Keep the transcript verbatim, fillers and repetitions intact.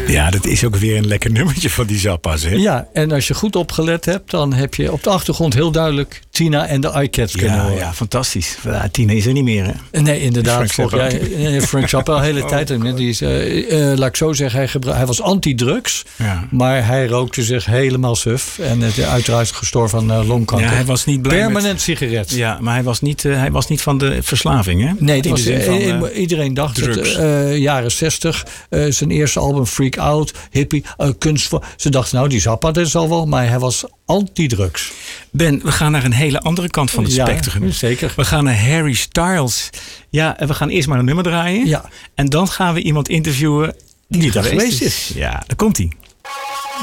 Ja, dat is ook weer een lekker nummertje van die Zappa's, hè? Ja, en als je goed opgelet hebt, dan heb je op de achtergrond heel duidelijk Tina en de iCats kunnen Ja, horen. ja, fantastisch. Ja, Tina is er niet meer, hè? Nee, inderdaad. Frank Frank Zappa. Zappa, ja, Frank Zappa al de hele Oh. tijd. En die is, uh, uh, laat ik zo zeggen, hij, gebru- hij was anti-drugs. Ja. Maar hij rookte zich helemaal suf. En het is uiteraard gestorven van uh, longkanker. Ja, hij was niet blij Permanent met... sigaret. Ja, maar hij was niet, uh, hij was niet van de verslaving, hè? Nee, In dat de was, zin van, uh, uh, iedereen dacht het. drugs. Uh, jaren zestig, uh, zijn eerste album Freak Out, hippie, uh, kunstvolle. Ze dachten, nou, die Zappa, dat is al wel. Maar hij was anti-drugs. Ben, we gaan naar een hele andere kant van het Ja, spectrum. zeker. We gaan naar Harry Styles. Ja, en we gaan eerst maar een nummer draaien. Ja. En dan gaan we iemand interviewen die, Die daar geweest is. Ja, daar komt hij.